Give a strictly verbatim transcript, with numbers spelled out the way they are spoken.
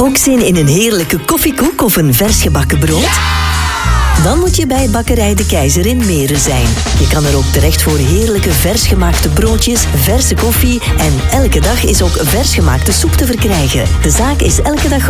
Ook zin in een heerlijke koffiekoek of een vers gebakken brood? Dan moet je bij Bakkerij de Keizer in Meren zijn. Je kan er ook terecht voor heerlijke vers gemaakte broodjes, verse koffie en elke dag is ook vers gemaakte soep te verkrijgen. De zaak is elke dag